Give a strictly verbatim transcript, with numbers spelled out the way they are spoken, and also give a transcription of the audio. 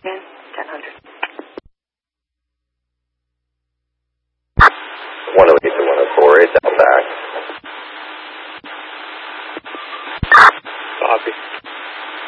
in, ten hundred. one oh eight to one oh four, it's out back. Copy.